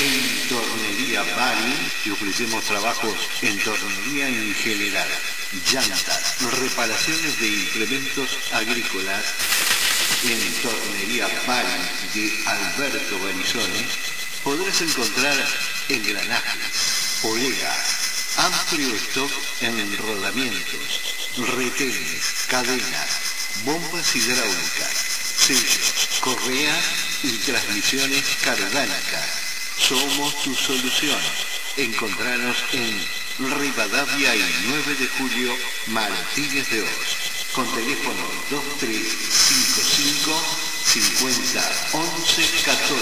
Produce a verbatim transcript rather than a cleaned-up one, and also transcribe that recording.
En Tornería Bari te ofrecemos trabajos en tornería en general, llantas, reparaciones de implementos agrícolas. En Tornería Bari de Alberto Barizone podrás encontrar engranajes, poleas, amplio stock en rodamientos, retenes, cadenas, bombas hidráulicas, sellos, correas y transmisiones cardánicas. Somos tu solución. Encontranos en Rivadavia y nueve de julio, Martínez de Oz, con teléfono dos tres cinco cinco cincuenta once catorce.